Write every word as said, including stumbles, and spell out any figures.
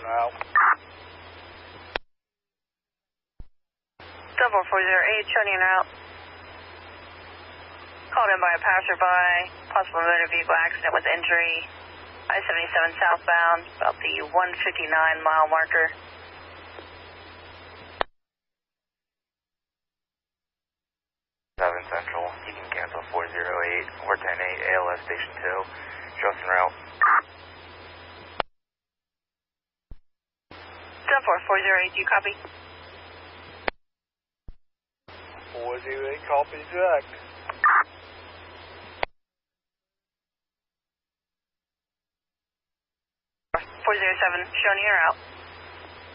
out. Double four zero eight, showing in out. Called in by a passerby, possible motor vehicle accident with injury. I seventy-seven southbound, about the one fifty-nine mile marker. seven Central, you can cancel four zero eight, four ten eight, A L S Station two, show us en route. Double four four zero eight, do you copy? four zero eight, copy, Jack. four zero seven, showing in or out?